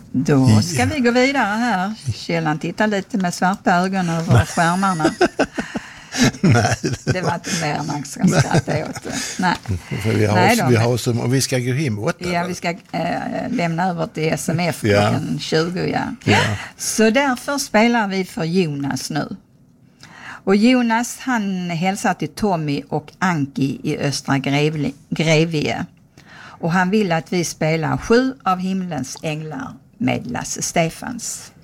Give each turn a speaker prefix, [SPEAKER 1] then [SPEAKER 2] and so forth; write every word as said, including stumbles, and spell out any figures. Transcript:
[SPEAKER 1] Då ska vi gå vidare här. Källan tittar lite med svarta ögon över skärmarna.
[SPEAKER 2] Nej.
[SPEAKER 1] Det var inte mer än man ska skratta åt det. Nej.
[SPEAKER 2] För vi har,
[SPEAKER 1] Nej,
[SPEAKER 2] oss, vi har oss, och vi ska gå hem åtta.
[SPEAKER 1] Ja, vi ska äh, lämna över till S M F
[SPEAKER 2] ja.
[SPEAKER 1] klockan tjugo. Ja.
[SPEAKER 2] Ja.
[SPEAKER 1] Så därför spelar vi för Jonas nu. Och Jonas, han hälsar till Tommy och Anki i Östra Grevli, Grevie. Och han vill att vi spelar Sju av himlens änglar med Lasse Stefans.